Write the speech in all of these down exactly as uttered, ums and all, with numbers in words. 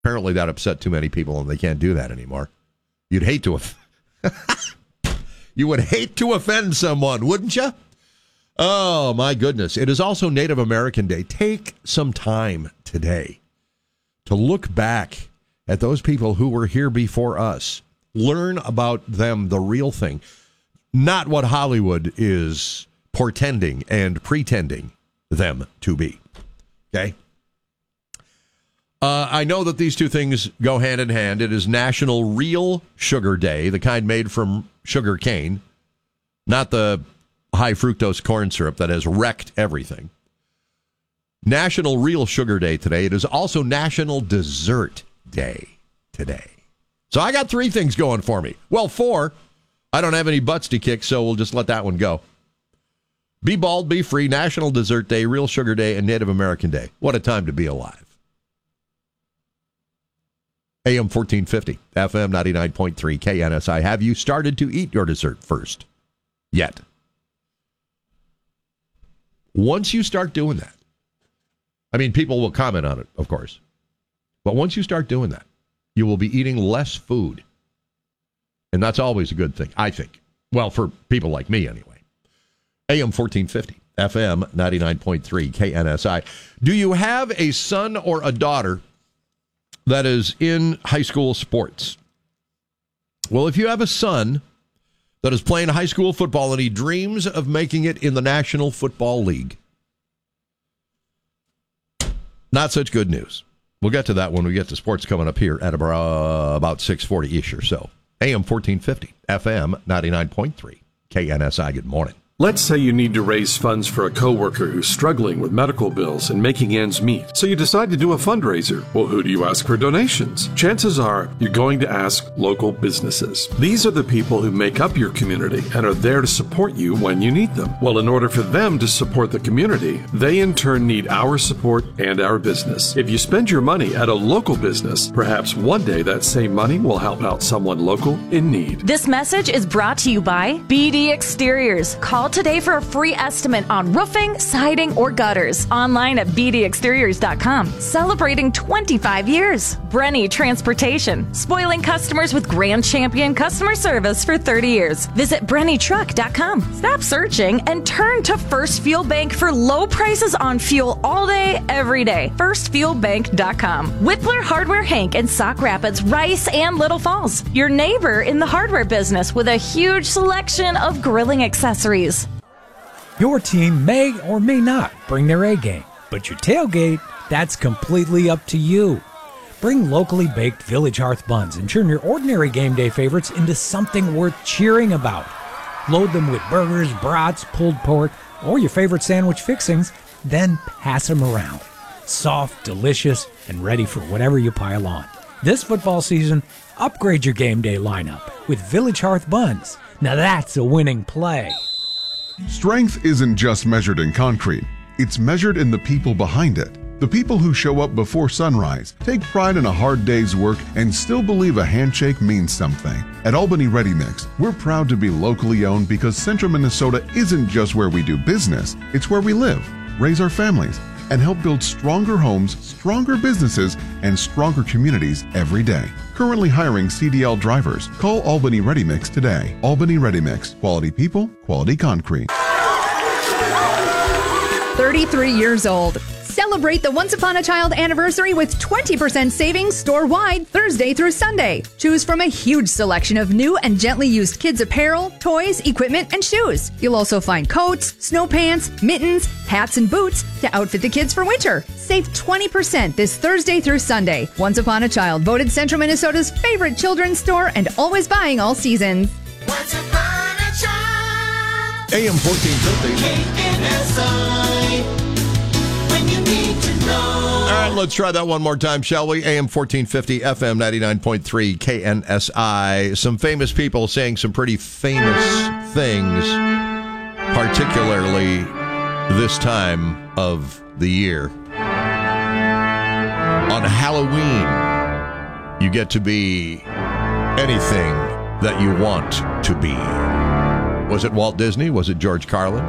Apparently that upset too many people, and they can't do that anymore. You'd hate to... you would hate to offend someone, wouldn't you? Oh, my goodness. It is also Native American Day. Take some time today to look back at those people who were here before us. Learn about them, the real thing, not what Hollywood is portending and pretending them to be. Okay? Uh, I know that these two things go hand in hand. It is National Real Sugar Day, the kind made from sugar cane, not the high fructose corn syrup that has wrecked everything. National Real Sugar Day today. It is also National Dessert Day today. So I got three things going for me. Well, four. I don't have any butts to kick, so we'll just let that one go. Be bald, be free, National Dessert Day, Real Sugar Day, and Native American Day. What a time to be alive. A M fourteen fifty, F M ninety-nine point three, K N S I. Have you started to eat your dessert first? Yet. Once you start doing that, I mean, people will comment on it, of course. But once you start doing that, you will be eating less food. And that's always a good thing, I think. Well, for people like me, anyway. A M fourteen fifty, F M ninety-nine point three, K N S I. Do you have a son or a daughter that is in high school sports? Well, if you have a son that is playing high school football and he dreams of making it in the National Football League, not such good news. We'll get to that when we get to sports coming up here at about, about six forty-ish or so. A M fourteen fifty, F M ninety-nine point three, K N S I. Good morning. Let's say you need to raise funds for a coworker who's struggling with medical bills and making ends meet. So you decide to do a fundraiser. Well, who do you ask for donations? Chances are you're going to ask local businesses. These are the people who make up your community and are there to support you when you need them. Well, in order for them to support the community, they in turn need our support and our business. If you spend your money at a local business, perhaps one day that same money will help out someone local in need. This message is brought to you by B D Exteriors. Call today for a free estimate on roofing, siding, or gutters. Online at b d exteriors dot com. Celebrating twenty-five years. Brenny Transportation. Spoiling customers with Grand Champion customer service for thirty years. Visit brenny truck dot com. Stop searching and turn to First Fuel Bank for low prices on fuel all day, every day. first fuel bank dot com. Whippler Hardware Hank in Sauk Rapids, Rice, and Little Falls. Your neighbor in the hardware business with a huge selection of grilling accessories. Your team may or may not bring their A game, but your tailgate, that's completely up to you. Bring locally baked Village Hearth buns and turn your ordinary game day favorites into something worth cheering about. Load them with burgers, brats, pulled pork, or your favorite sandwich fixings, then pass them around. Soft, delicious, and ready for whatever you pile on. This football season, upgrade your game day lineup with Village Hearth buns. Now that's a winning play. Strength isn't just measured in concrete. It's measured in the people behind it. The people who show up before sunrise, take pride in a hard day's work, and still believe a handshake means something. At Albany Ready Mix, we're proud to be locally owned because Central Minnesota isn't just where we do business. It's where we live, raise our families, and help build stronger homes, stronger businesses, and stronger communities every day. Currently hiring C D L drivers. Call Albany Ready Mix today. Albany Ready Mix. Quality people, quality concrete. thirty-three years old. Celebrate the Once Upon a Child anniversary with twenty percent savings store-wide Thursday through Sunday. Choose from a huge selection of new and gently used kids apparel, toys, equipment, and shoes. You'll also find coats, snow pants, mittens, hats, and boots to outfit the kids for winter. Save twenty percent this Thursday through Sunday. Once Upon a Child, voted Central Minnesota's favorite children's store and always buying all seasons. Once Upon a Child. A M fourteen fifty. K N S I. When you need to know. All right, let's try that one more time, shall we? A M fourteen fifty, F M ninety-nine point three, K N S I. Some famous people saying some pretty famous things, particularly this time of the year. On Halloween, you get to be anything that you want to be. Was it Walt Disney? Was it George Carlin?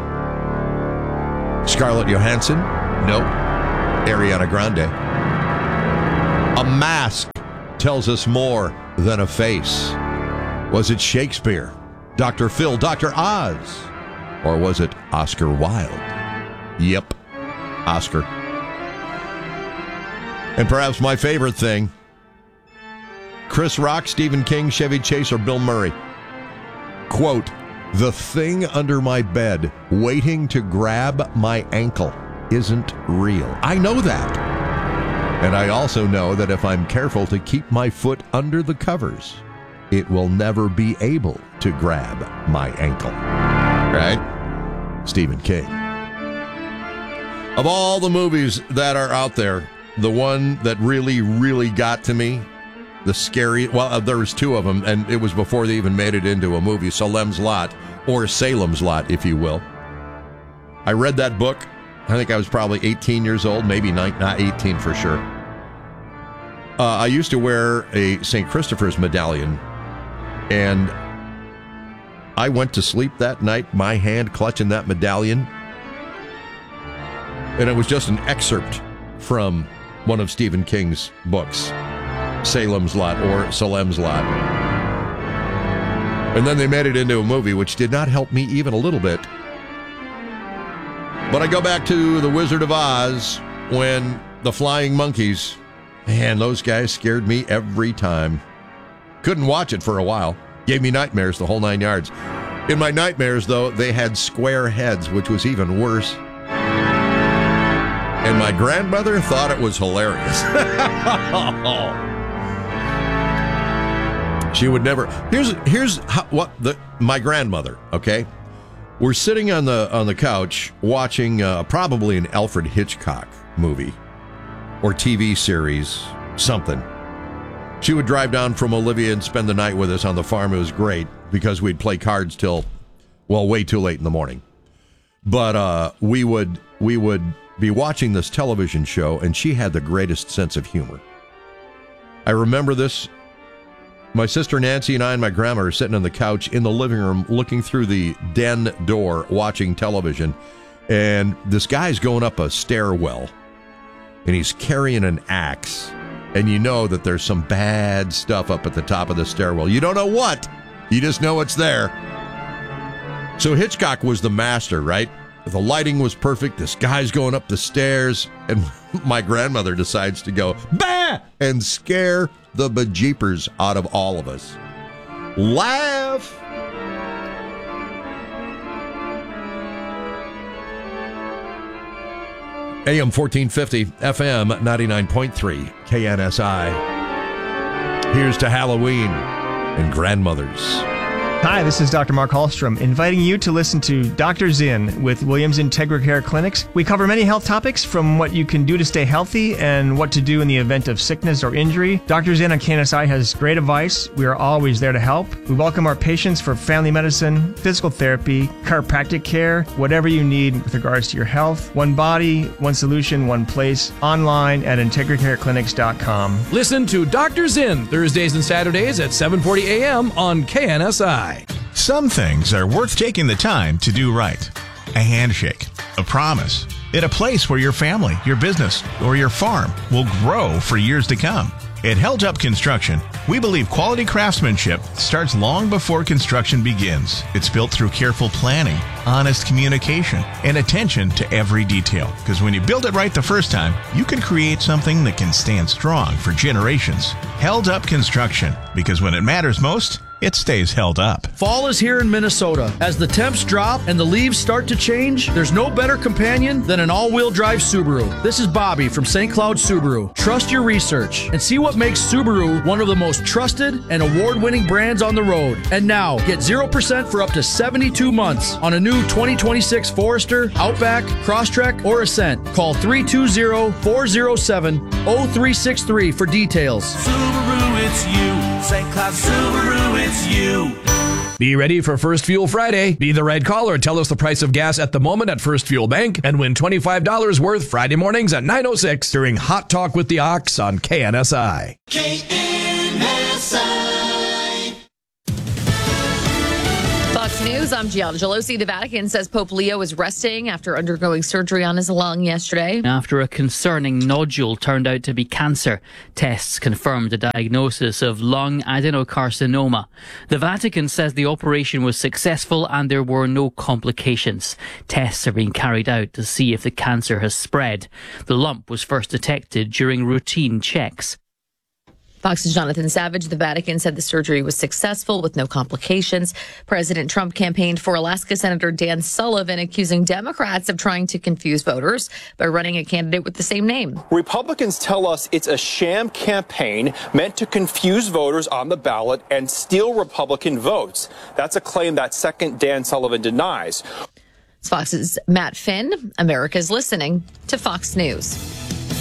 Scarlett Johansson? Nope. Ariana Grande. A mask tells us more than a face. Was it Shakespeare, Doctor Phil, Doctor Oz, or was it Oscar Wilde? Yep, Oscar. And perhaps my favorite thing, Chris Rock, Stephen King, Chevy Chase, or Bill Murray. Quote, "The thing under my bed waiting to grab my ankle isn't real." I know that. And I also know that if I'm careful to keep my foot under the covers, it will never be able to grab my ankle. Right? Stephen King. Of all the movies that are out there, the one that really, really got to me, the scary, well, uh, there was two of them, and it was before they even made it into a movie, Salem's Lot, or Salem's Lot, if you will. I read that book. I think I was probably eighteen years old, maybe nine, not eighteen for sure. Uh, I used to wear a Saint Christopher's medallion, and I went to sleep that night, my hand clutching that medallion, and it was just an excerpt from one of Stephen King's books, Salem's Lot or Salem's Lot. And then they made it into a movie, which did not help me even a little bit. But I go back to The Wizard of Oz when the flying monkeys, man, those guys scared me every time. Couldn't watch it for a while. Gave me nightmares the whole nine yards. In my nightmares, though, they had square heads, which was even worse. And my grandmother thought it was hilarious. She would never. Here's here's how, what the my grandmother. Okay, we're sitting on the on the couch watching uh, probably an Alfred Hitchcock movie or T V series, something. She would drive down from Olivia and spend the night with us on the farm. It was great because we'd play cards till, well, way too late in the morning. But uh, we would we would. be watching this television show, and she had the greatest sense of humor. I remember this. My sister Nancy and I and my grandma are sitting on the couch in the living room looking through the den door watching television, and this guy's going up a stairwell, and he's carrying an axe, and you know that there's some bad stuff up at the top of the stairwell. You don't know what. You just know it's there. So Hitchcock was the master, right? The lighting was perfect. This guy's going up the stairs, and my grandmother decides to go, bah! And scare the bejeepers out of all of us. Laugh! A M fourteen fifty, F M ninety-nine point three, K N S I. Here's to Halloween and grandmothers. Hi, this is Doctor Mark Hallstrom, inviting you to listen to Doctor Zinn with Williams Integra Care Clinics. We cover many health topics, from what you can do to stay healthy and what to do in the event of sickness or injury. Doctor Zinn on K N S I has great advice. We are always there to help. We welcome our patients for family medicine, physical therapy, chiropractic care, whatever you need with regards to your health. One body, one solution, one place. Online at integra care clinics dot com. Listen to Doctor Zinn Thursdays and Saturdays at seven forty a m on K N S I. Some things are worth taking the time to do right. A handshake, a promise, at a place where your family, your business, or your farm will grow for years to come. At Held Up Construction, we believe quality craftsmanship starts long before construction begins. It's built through careful planning, honest communication, and attention to every detail. Because when you build it right the first time, you can create something that can stand strong for generations. Held Up Construction, because when it matters most, it stays held up. Fall is here in Minnesota. As the temps drop and the leaves start to change, there's no better companion than an all-wheel drive Subaru. This is Bobby from Saint Cloud Subaru. Trust your research and see what makes Subaru one of the most trusted and award-winning brands on the road. And now, get zero percent for up to seventy-two months on a new twenty twenty-six Forester, Outback, Crosstrek, or Ascent. Call three two zero, four zero seven, zero three six three for details. Subaru, it's you. Saint Cloud Subaru, it's you. Be ready for First Fuel Friday. Be the right caller. Tell us the price of gas at the moment at First Fuel Bank and win twenty-five dollars worth Friday mornings at nine oh six during Hot Talk with the Ox on K N S I. K N S I. Bucks News, I'm Gianna Gelosi. The Vatican says Pope Leo is resting after undergoing surgery on his lung yesterday. After a concerning nodule turned out to be cancer, tests confirmed a diagnosis of lung adenocarcinoma. The Vatican says the operation was successful and there were no complications. Tests are being carried out to see if the cancer has spread. The lump was first detected during routine checks. Fox's Jonathan Savage. The Vatican said the surgery was successful with no complications. President Trump campaigned for Alaska Senator Dan Sullivan, accusing Democrats of trying to confuse voters by running a candidate with the same name. Republicans tell us it's a sham campaign meant to confuse voters on the ballot and steal Republican votes. That's a claim that second Dan Sullivan denies. It's Fox's Matt Finn. America's listening to Fox News.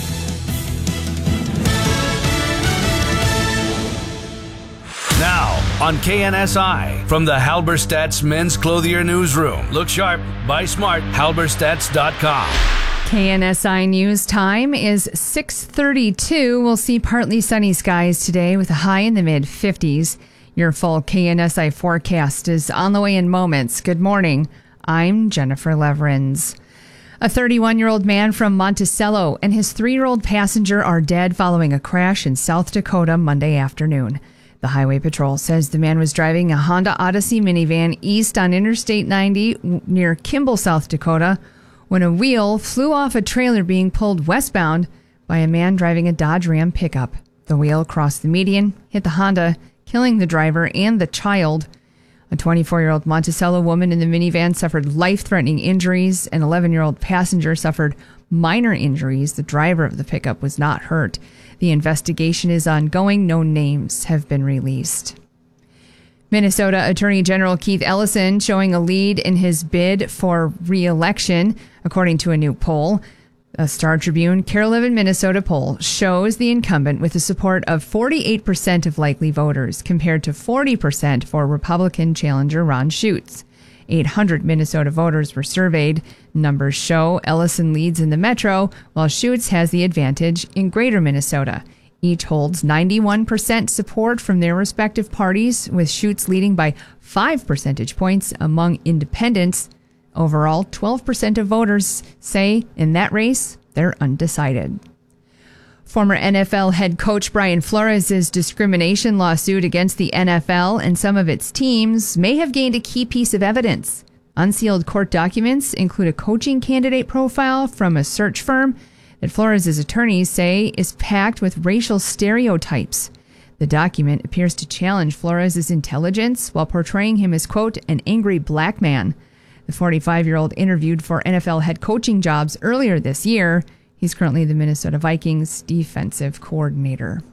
Now, on K N S I, from the Halberstadt's Men's Clothier Newsroom. Look sharp, buy smart, halberstadts dot com. K N S I News time is six thirty-two. We'll see partly sunny skies today with a high in the mid fifties. Your full K N S I forecast is on the way in moments. Good morning. I'm Jennifer Leverins. A thirty-one-year-old man from Monticello and his three-year-old passenger are dead following a crash in South Dakota Monday afternoon. The Highway Patrol says the man was driving a Honda Odyssey minivan east on Interstate ninety near Kimball, South Dakota, when a wheel flew off a trailer being pulled westbound by a man driving a Dodge Ram pickup. The wheel crossed the median, hit the Honda, killing the driver and the child. A twenty-four-year-old Monticello woman in the minivan suffered life-threatening injuries. An eleven-year-old passenger suffered minor injuries. The driver of the pickup was not hurt. The investigation is ongoing. No names have been released. Minnesota Attorney General Keith Ellison showing a lead in his bid for re-election, according to a new poll. A Star Tribune Care Living Minnesota poll shows the incumbent with the support of forty-eight percent of likely voters, compared to forty percent for Republican challenger Ron Schutz. eight hundred Minnesota voters were surveyed. Numbers show Ellison leads in the metro, while Schutz has the advantage in greater Minnesota. Each holds ninety-one percent support from their respective parties, with Schutz leading by five percentage points among independents. Overall, twelve percent of voters say in that race they're undecided. Former N F L head coach Brian Flores' discrimination lawsuit against the N F L and some of its teams may have gained a key piece of evidence. Unsealed court documents include a coaching candidate profile from a search firm that Flores' attorneys say is packed with racial stereotypes. The document appears to challenge Flores' intelligence while portraying him as, quote, an angry black man. The forty-five-year-old interviewed for N F L head coaching jobs earlier this year. He's currently the Minnesota Vikings defensive coordinator.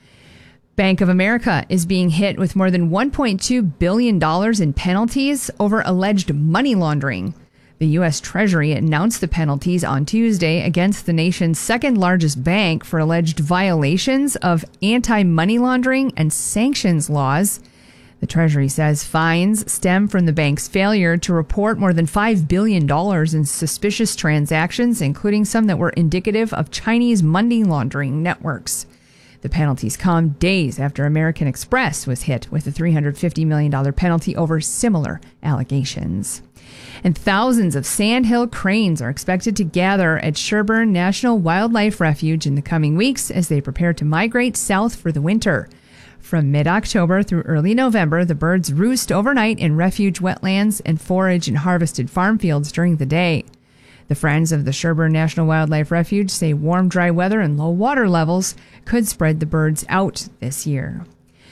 Bank of America is being hit with more than one point two billion dollars in penalties over alleged money laundering. The U S Treasury announced the penalties on Tuesday against the nation's second largest bank for alleged violations of anti-money laundering and sanctions laws. The Treasury says fines stem from the bank's failure to report more than five billion dollars in suspicious transactions, including some that were indicative of Chinese money laundering networks. The penalties come days after American Express was hit with a three hundred fifty million dollars penalty over similar allegations. And thousands of sandhill cranes are expected to gather at Sherburne National Wildlife Refuge in the coming weeks as they prepare to migrate south for the winter. From mid-October through early November, the birds roost overnight in refuge wetlands and forage in harvested farm fields during the day. The Friends of the Sherburne National Wildlife Refuge say warm, dry weather and low water levels could spread the birds out this year.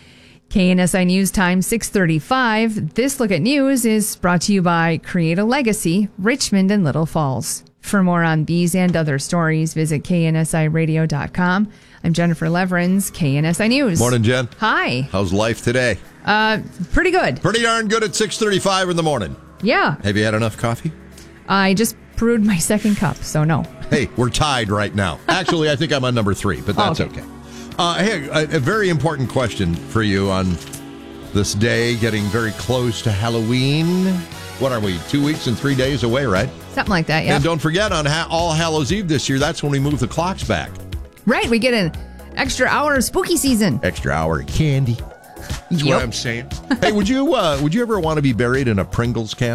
K N S I News Time, six thirty-five. This Look at News is brought to you by Create a Legacy, Richmond and Little Falls. For more on these and other stories, visit K N S I radio dot com. I'm Jennifer Leverins, K N S I News. Morning, Jen. Hi. How's life today? Uh, pretty good. Pretty darn good at six thirty-five in the morning. Yeah. Have you had enough coffee? I just brewed my second cup, so no. Hey, we're tied right now. Actually, I think I'm on number three, but that's oh, okay. okay. Uh, hey, a, a very important question for you on this day, getting very close to Halloween. What are we, two weeks and three days away, right? Something like that, yeah. And don't forget, on ha- All Hallows Eve this year, that's when we move the clocks back. Right, we get an extra hour of spooky season. Extra hour of candy. That's Yep. what I'm saying. Hey, would you uh, would you ever want to be buried in a Pringles can?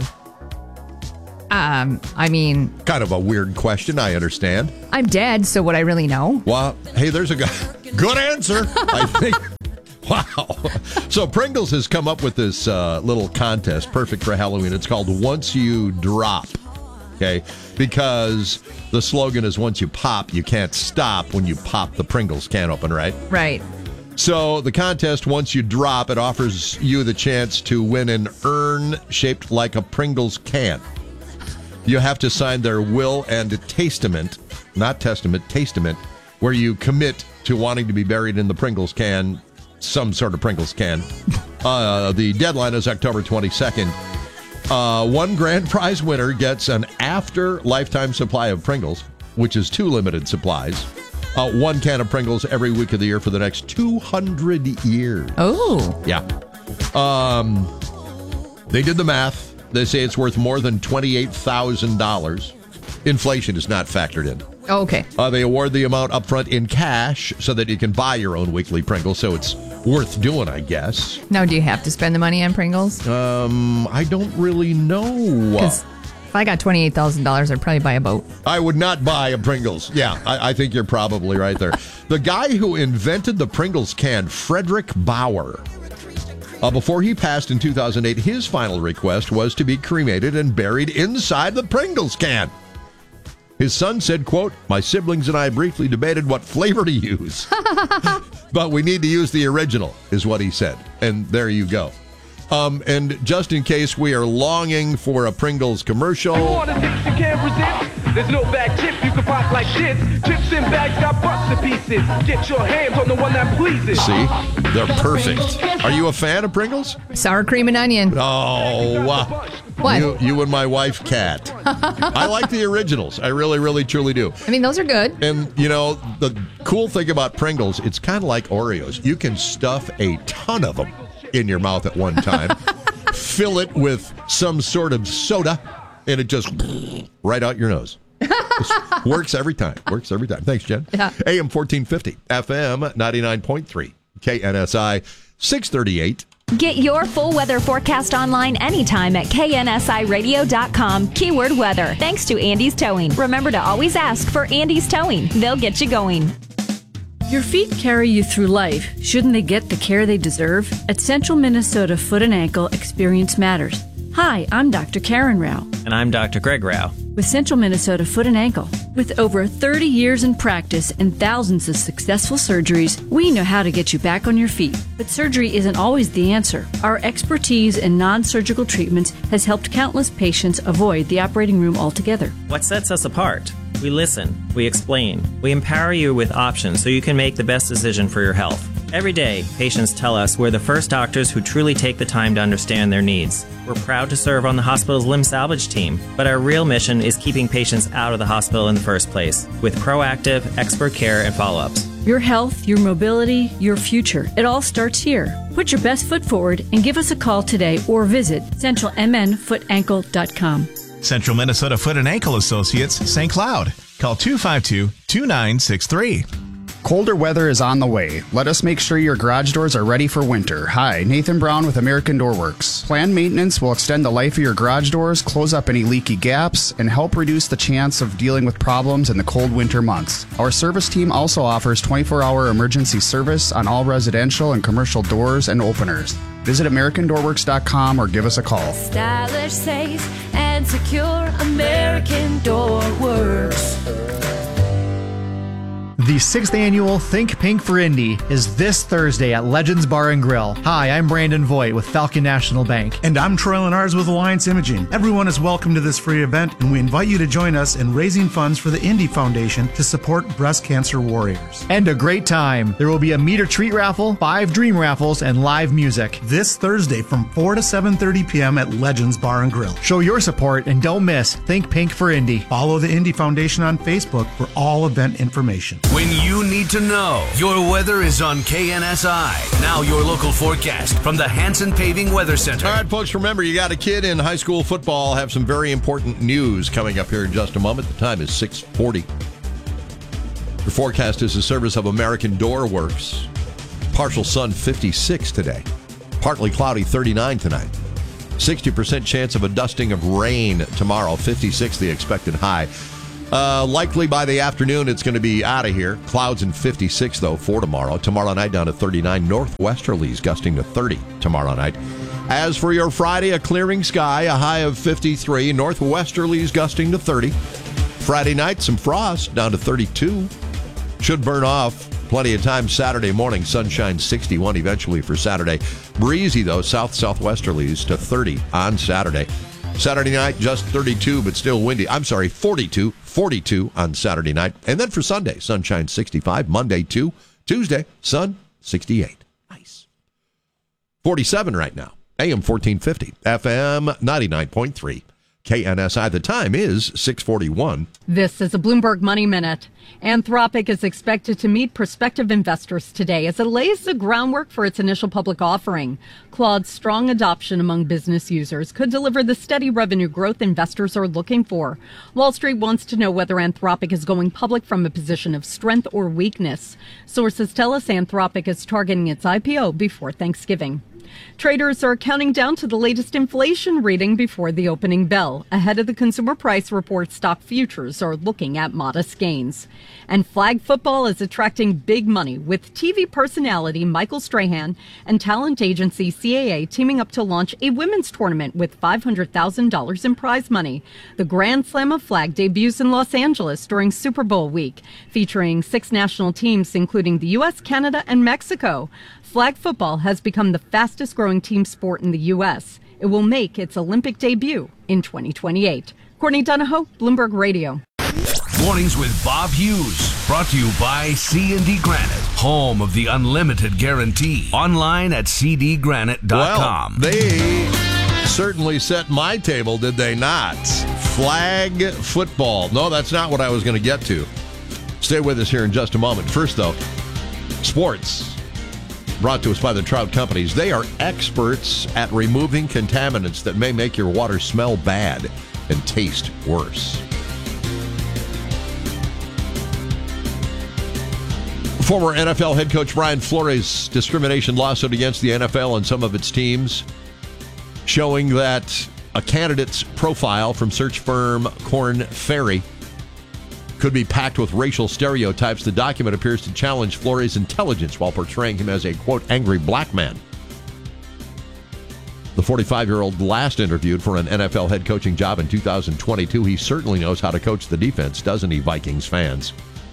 Um, I mean, Kind of a weird question, I understand. I'm dead, so would I really know? Well, hey, there's a guy. Good answer, I think. Wow. So Pringles has come up with this uh, little contest, perfect for Halloween. It's called Once You Drop. Okay, because the slogan is once you pop, you can't stop when you pop the Pringles can open, right? Right. So the contest, once you drop, it offers you the chance to win an urn shaped like a Pringles can. You have to sign their will and testament, not testament, testament, where you commit to wanting to be buried in the Pringles can, some sort of Pringles can. Uh, the deadline is October twenty-second. Uh, one grand prize winner gets an after lifetime supply of Pringles, which is two limited supplies. Uh, one can of Pringles every week of the year for the next two hundred years. Oh. Yeah. Um, they did the math. They say it's worth more than twenty-eight thousand dollars. Inflation is not factored in. Oh, okay. Uh, they award the amount up front in cash so that you can buy your own weekly Pringles, so it's worth doing, I guess. Now, do you have to spend the money on Pringles? Um, I don't really know. Because if I got twenty-eight thousand dollars, I'd probably buy a boat. I would not buy a Pringles. Yeah, I, I think you're probably right there. The guy who invented the Pringles can, Frederick Bauer, uh, before he passed in two thousand eight, his final request was to be cremated and buried inside the Pringles can. His son said, quote, "My siblings and I briefly debated what flavor to use, but we need to use the original," is what he said. And there you go. Um, and just in case we are longing for a Pringles commercial. You want a dip you can't resist? There's no bag chip you can pop like this. Chips in bags got bucks to pieces. Get your hands on the one that pleases. See? They're perfect. Are you a fan of Pringles? Sour cream and onion. Oh, wow. What? You, you and my wife, Kat. I like the originals. I really, really, truly do. I mean, those are good. And, you know, the cool thing about Pringles, it's kind of like Oreos. You can stuff a ton of them in your mouth at one time. Fill it with some sort of soda, and it just right out your nose. Works every time. Works every time. Thanks, Jen. Yeah. A M fourteen fifty, F M ninety-nine point three, K N S I, six thirty-eight. Get your full weather forecast online anytime at K N S I radio dot com. Keyword weather. Thanks to Andy's Towing. Remember to always ask for Andy's Towing. They'll get you going. Your feet carry you through life. Shouldn't they get the care they deserve? At Central Minnesota Foot and Ankle, experience matters. Hi, I'm Doctor Karen Rao. And I'm Doctor Greg Rao. With Central Minnesota Foot and Ankle. With over thirty years in practice and thousands of successful surgeries, we know how to get you back on your feet. But surgery isn't always the answer. Our expertise in non-surgical treatments has helped countless patients avoid the operating room altogether. What sets us apart? We listen, we explain, we empower you with options so you can make the best decision for your health. Every day, patients tell us we're the first doctors who truly take the time to understand their needs. We're proud to serve on the hospital's limb salvage team, but our real mission is keeping patients out of the hospital in the first place with proactive, expert care and follow-ups. Your health, your mobility, your future. It all starts here. Put your best foot forward and give us a call today or visit central m n foot ankle dot com. Central Minnesota Foot and Ankle Associates, Saint Cloud. Call two five two, two nine six three. Colder weather is on the way. Let us make sure your garage doors are ready for winter. Hi, Nathan Brown with American Door Works. Planned maintenance will extend the life of your garage doors, close up any leaky gaps, and help reduce the chance of dealing with problems in the cold winter months. Our service team also offers twenty-four hour emergency service on all residential and commercial doors and openers. Visit American Door Works dot com or give us a call. Stylish, safe, and secure. American Door Works. The sixth annual Think Pink for Indy is this Thursday at Legends Bar and Grill. Hi, I'm Brandon Voigt with Falcon National Bank. And I'm Troy Lenars with Alliance Imaging. Everyone is welcome to this free event, and we invite you to join us in raising funds for the Indy Foundation to support breast cancer warriors. And a great time. There will be a meet or treat raffle, five dream raffles, and live music. This Thursday from four to seven thirty p.m. at Legends Bar and Grill. Show your support and don't miss Think Pink for Indy. Follow the Indy Foundation on Facebook for all event information. When you need to know, your weather is on K N S I. Now your local forecast from the Hanson Paving Weather Center. All right, folks, remember, you got a kid in high school football. Have some very important news coming up here in just a moment. The time is six forty. The forecast is a service of American Door Works. Partial sun, fifty-six today. Partly cloudy, thirty-nine tonight. sixty percent chance of a dusting of rain tomorrow, fifty-six the expected high. Uh, likely by the afternoon, it's going to be out of here. Clouds and fifty-six, though, for tomorrow. Tomorrow night down to thirty-nine. Northwesterlies gusting to thirty tomorrow night. As for your Friday, a clearing sky, a high of fifty-three. Northwesterlies gusting to thirty. Friday night, some frost down to thirty-two. Should burn off. Plenty of time Saturday morning. Sunshine sixty-one eventually for Saturday. Breezy, though, south-southwesterlies to thirty on Saturday. Saturday night, just thirty-two, but still windy. I'm sorry, forty-two. forty-two on Saturday night. And then for Sunday, sunshine sixty-five. Monday, two. Tuesday, sun sixty-eight. Nice. forty-seven right now. A M fourteen fifty. F M ninety-nine point three. K N S I. The time is six forty-one. This is a Bloomberg Money Minute. Anthropic is expected to meet prospective investors today as it lays the groundwork for its initial public offering. Claude's strong adoption among business users could deliver the steady revenue growth investors are looking for. Wall Street wants to know whether Anthropic is going public from a position of strength or weakness. Sources tell us Anthropic is targeting its I P O before Thanksgiving. Traders are counting down to the latest inflation reading before the opening bell. Ahead of the consumer price report, stock futures are looking at modest gains. And flag football is attracting big money, with T V personality Michael Strahan and talent agency C A A teaming up to launch a women's tournament with five hundred thousand dollars in prize money. The Grand Slam of Flag debuts in Los Angeles during Super Bowl week, featuring six national teams, including the U S, Canada, and Mexico. Flag football has become the fastest growing team sport in the U S. It will make its Olympic debut in twenty twenty-eight. Courtney Donahoe, Bloomberg Radio. Mornings with Bob Hughes. Brought to you by C and D Granite, home of the unlimited guarantee. Online at c d granite dot com. Well, they certainly set my table, did they not? Flag football. No, that's not what I was going to get to. Stay with us here in just a moment. First, though, sports. Brought to us by the Trout Companies. They are experts at removing contaminants that may make your water smell bad and taste worse. Former N F L head coach Brian Flores' discrimination lawsuit against the N F L and some of its teams, showing that a candidate's profile from search firm Korn Ferry could be packed with racial stereotypes. The document appears to challenge Flores' intelligence while portraying him as a, quote, angry black man. The forty-five-year-old last interviewed for an N F L head coaching job in two thousand twenty-two. He certainly knows how to coach the defense, doesn't he, Vikings fans?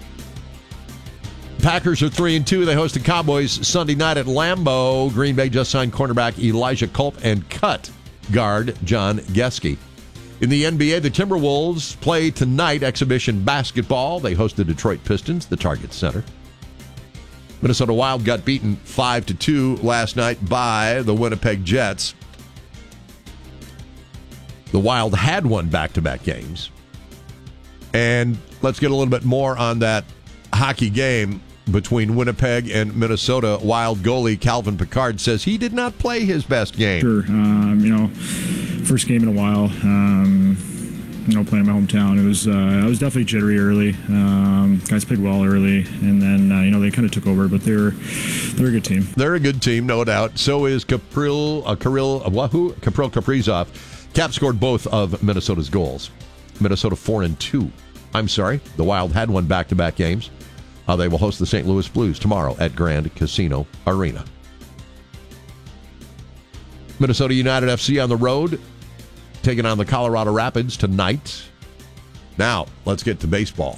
Packers are three and two. They host the Cowboys Sunday night at Lambeau. Green Bay just signed cornerback Elijah Culp and cut guard John Gesky. In the N B A, the Timberwolves play tonight exhibition basketball. They host the Detroit Pistons, the Target Center. Minnesota Wild got beaten five to two last night by the Winnipeg Jets. The Wild had won back-to-back games. And let's get a little bit more on that hockey game between Winnipeg and Minnesota. Wild goalie Calvin Pickard says he did not play his best game. Sure. Um, you know, first game in a while. Um, you know, playing in my hometown. It was uh, I was definitely jittery early. Um, guys played well early, and then uh, you know they kind of took over. But they're they're a good team. They're a good team, no doubt. So is Kapril, uh, Kirill, uh, Wahoo, Kapril Kaprizov. Cap scored both of Minnesota's goals. Minnesota four and two. I'm sorry, the Wild had won back-to-back games. Uh, they will host the Saint Louis Blues tomorrow at Grand Casino Arena. Minnesota United F C on the road, taking on the Colorado Rapids tonight. Now, let's get to baseball.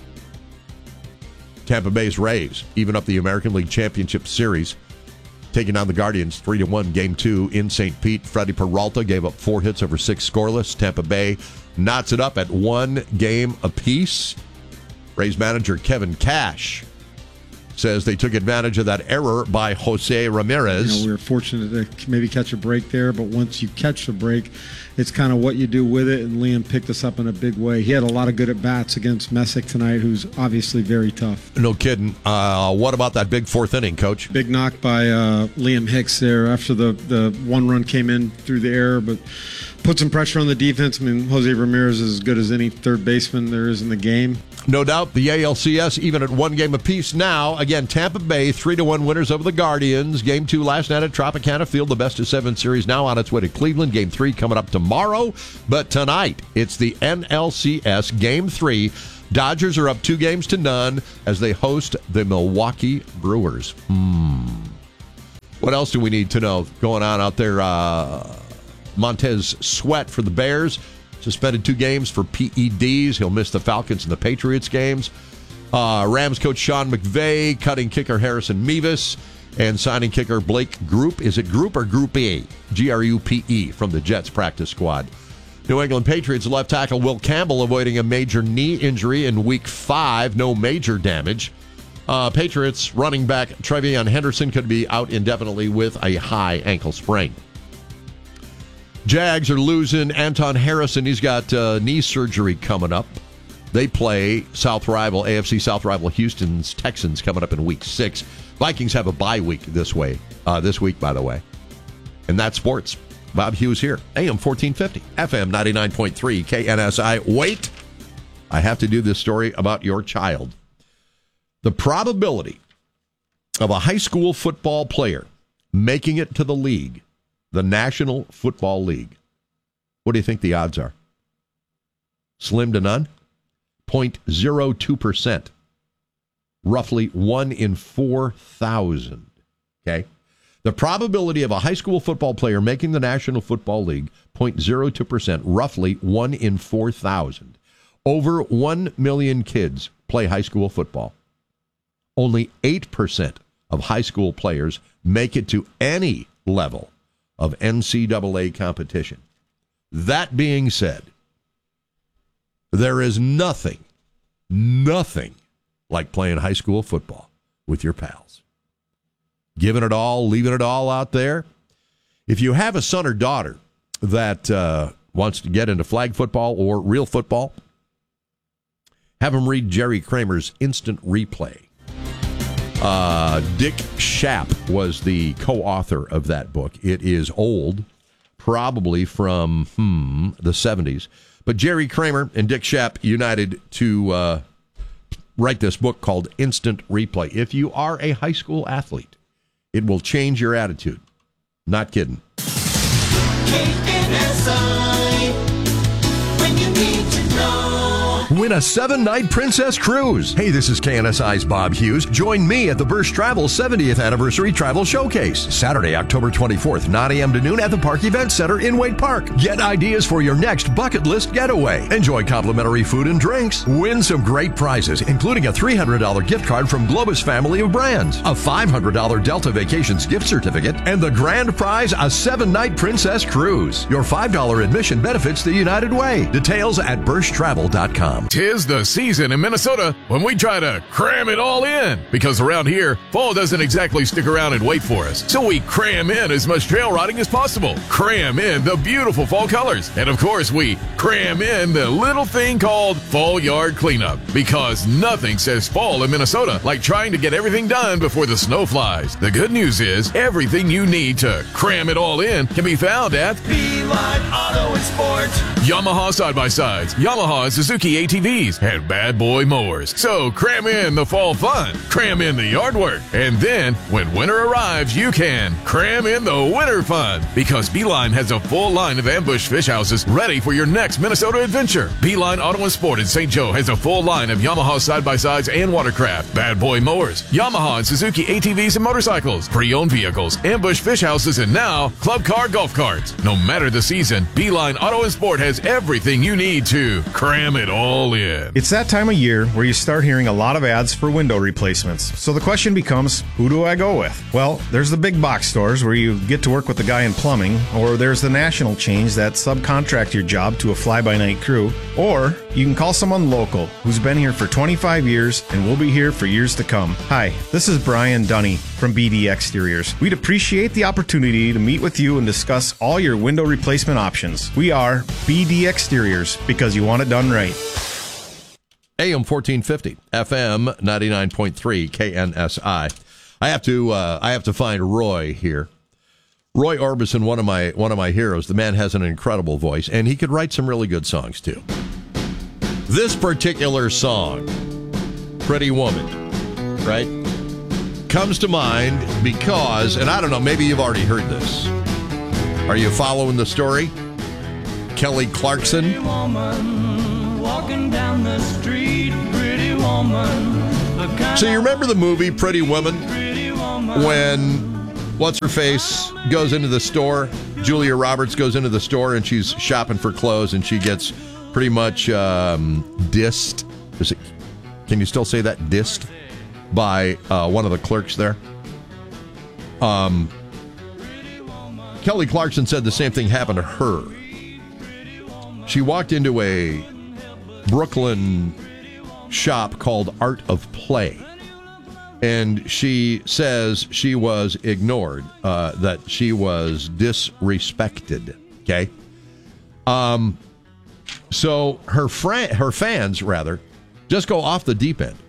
Tampa Bay's Rays even up the American League Championship Series, taking on the Guardians three to one game two in Saint Pete. Freddie Peralta gave up four hits over six scoreless. Tampa Bay knots it up at one game apiece. Rays manager Kevin Cash says they took advantage of that error by Jose Ramirez. You know, we were fortunate to maybe catch a break there, but once you catch the break, it's kind of what you do with it, and Liam picked us up in a big way. He had a lot of good at-bats against Messick tonight, who's obviously very tough. No kidding. Uh, what about that big fourth inning, Coach? Big knock by uh, Liam Hicks there after the, the one run came in through the air, but put some pressure on the defense. I mean, Jose Ramirez is as good as any third baseman there is in the game. No doubt the A L C S even at one game apiece now. Again, Tampa Bay three to one winners over the Guardians. Game two last night at Tropicana Field. The best of seven series now on its way to Cleveland. Game three coming up tomorrow. But tonight, it's the N L C S Game three. Dodgers are up two games to none as they host the Milwaukee Brewers. Hmm. What else do we need to know going on out there? Uh, Montez Sweat for the Bears. Suspended two games for P E Ds. He'll miss the Falcons and the Patriots games. Uh, Rams coach Sean McVay cutting kicker Harrison Mevis and signing kicker Blake Group. Is it Group or Group E? G R U P E from the Jets practice squad. New England Patriots left tackle Will Campbell avoiding a major knee injury in week five. No major damage. Uh, Patriots running back Trevion Henderson could be out indefinitely with a high ankle sprain. Jags are losing Anton Harrison. He's got uh, knee surgery coming up. They play South rival, A F C South rival Houston's Texans coming up in week six. Vikings have a bye week this way, uh, this week, by the way. And that's sports. Bob Hughes here, A M fourteen fifty, F M ninety-nine point three, K N S I. Wait, I have to do this story about your child. The probability of a high school football player making it to the league, the National Football League. What do you think the odds are? Slim to none? zero point zero two percent. Roughly one in four thousand. Okay? The probability of a high school football player making the National Football League, zero point zero two percent, roughly one in four thousand. Over one million kids play high school football. Only eight percent of high school players make it to any level of N C double A competition. That being said, there is nothing, nothing like playing high school football with your pals. Giving it all, leaving it all out there. If you have a son or daughter that uh, wants to get into flag football or real football, have them read Jerry Kramer's Instant Replay. Uh, Dick Schaap was the co-author of that book. It is old, probably from hmm, the seventies. But Jerry Kramer and Dick Schaap united to uh, write this book called Instant Replay. If you are a high school athlete, it will change your attitude. Not kidding. K N S I, when you need to know. Win a seven-night Princess Cruise. Hey, this is K N S I's Bob Hughes. Join me at the Birch Travel seventieth Anniversary Travel Showcase. Saturday, October twenty-fourth, nine a.m. to noon at the Park Event Center in Wade Park. Get ideas for your next bucket list getaway. Enjoy complimentary food and drinks. Win some great prizes, including a three hundred dollars gift card from Globus family of brands, a five hundred dollars Delta Vacations gift certificate, and the grand prize, a seven-night Princess Cruise. Your five dollars admission benefits the United Way. Details at birch travel dot com. Tis the season in Minnesota when we try to cram it all in. Because around here, fall doesn't exactly stick around and wait for us. So we cram in as much trail riding as possible. Cram in the beautiful fall colors. And of course, we cram in the little thing called fall yard cleanup. Because nothing says fall in Minnesota like trying to get everything done before the snow flies. The good news is, everything you need to cram it all in can be found at Beeline Auto and Sport. Yamaha side-by-sides, Yamaha and Suzuki A T Vs, and Bad Boy mowers. So cram in the fall fun, cram in the yard work, and then when winter arrives, you can cram in the winter fun. Because Beeline has a full line of ambush fish houses ready for your next Minnesota adventure. Beeline Auto and Sport in Saint Joe has a full line of Yamaha side-by-sides and watercraft, Bad Boy mowers, Yamaha and Suzuki A T Vs and motorcycles, pre-owned vehicles, ambush fish houses, and now club car golf carts. No matter the season, Beeline Auto and Sport has everything you need to cram it all in. It's that time of year where you start hearing a lot of ads for window replacements. So the question becomes, who do I go with? Well, there's the big box stores where you get to work with the guy in plumbing, or there's the national chains that subcontract your job to a fly-by-night crew, or you can call someone local who's been here for twenty-five years and will be here for years to come. Hi, this is Brian Dunny from B D Exteriors. We'd appreciate the opportunity to meet with you and discuss all your window replacement options. We are B D Exteriors, because you want it done right. A M fourteen fifty, F M ninety-nine point three, K N S I. I have to uh, I have to find Roy here. Roy Orbison, one of my one of my heroes. The man has an incredible voice, and he could write some really good songs too. This particular song, Pretty Woman, right, comes to mind because, and I don't know, maybe you've already heard this. Are you following the story? Kelly Clarkson. Pretty woman, walking down the street, pretty woman. So you remember the movie Pretty Woman? When what's-her-face goes into the store, Julia Roberts goes into the store and she's shopping for clothes and she gets pretty much um, dissed. Is it, can you still say that? Dissed by uh, one of the clerks there. Um, Kelly Clarkson said the same thing happened to her. She walked into a Brooklyn shop called Art of Play. And she says she was ignored, uh, that she was disrespected. Okay? Um, so her fran- her fans, rather, just go off the deep end.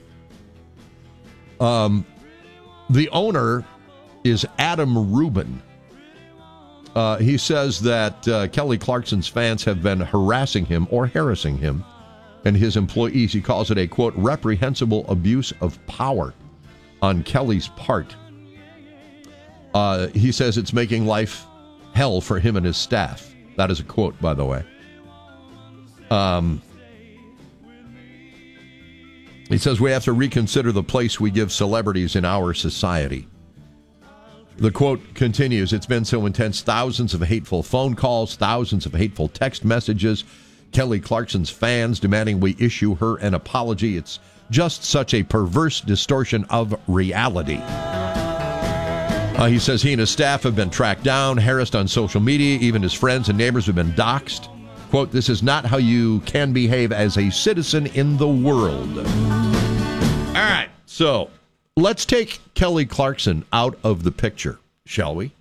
Um, the owner is Adam Rubin. Uh, he says that uh, Kelly Clarkson's fans have been harassing him or harassing him and his employees. He calls it a, quote, reprehensible abuse of power on Kelly's part. Uh, he says it's making life hell for him and his staff. That is a quote, by the way. Um, he says we have to reconsider the place we give celebrities in our society. The quote continues, it's been so intense, thousands of hateful phone calls, thousands of hateful text messages, Kelly Clarkson's fans demanding we issue her an apology. It's just such a perverse distortion of reality. Uh, he says he and his staff have been tracked down, harassed on social media. Even his friends and neighbors have been doxxed. Quote, this is not how you can behave as a citizen in the world. All right, so let's take Kelly Clarkson out of the picture, shall we?